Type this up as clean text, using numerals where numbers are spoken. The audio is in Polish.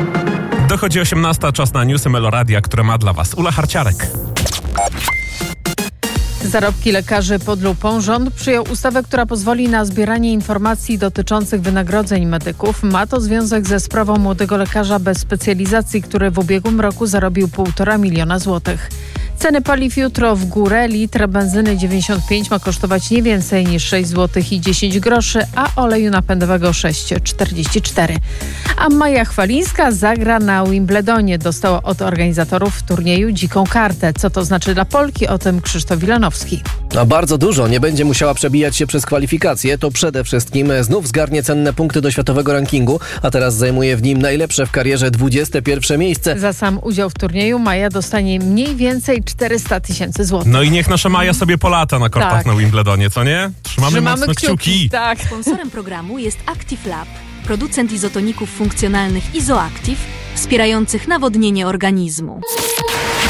Dochodzi 18, czas na newsy Meloradia, które ma dla Was Ula Harciarek. Zarobki lekarzy pod lupą. Rząd przyjął ustawę, która pozwoli na zbieranie informacji dotyczących wynagrodzeń medyków. Ma to związek ze sprawą młodego lekarza bez specjalizacji, który w ubiegłym roku zarobił 1,5 miliona złotych. Ceny paliw jutro w górę. Litr benzyny 95 ma kosztować nie więcej niż 6 zł i 10 groszy, a oleju napędowego 6,44. A Maja Chwalińska zagra na Wimbledonie. Dostała od organizatorów turnieju dziką kartę. Co to znaczy dla Polki? O tym Krzysztof Wilanowski. A bardzo dużo. Nie będzie musiała przebijać się przez kwalifikacje. To przede wszystkim znów zgarnie cenne punkty do światowego rankingu, a teraz zajmuje w nim najlepsze w karierze 21 miejsce. Za sam udział w turnieju Maja dostanie mniej więcej 400 000 złotych. No i niech nasza Maja sobie polata na kortach Tak. na Wimbledonie, co nie? Trzymamy mocno kciuki. Tak. Sponsorem programu jest Active Lab, producent izotoników funkcjonalnych Izoactive, wspierających nawodnienie organizmu.